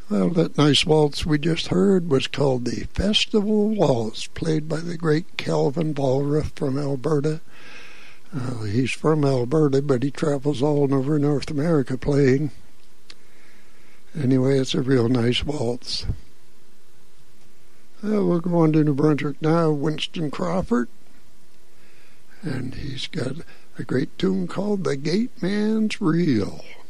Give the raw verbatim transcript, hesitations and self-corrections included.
Well, that nice waltz we just heard was called the Festival Waltz, played by the great Calvin Ballrough from Alberta. Uh, he's from Alberta, but he travels all over North America playing. Anyway, it's a real nice waltz. Uh, we'll go on to New Brunswick now. Winston Crawford. And he's got a great tune called The Gate Man's Reel.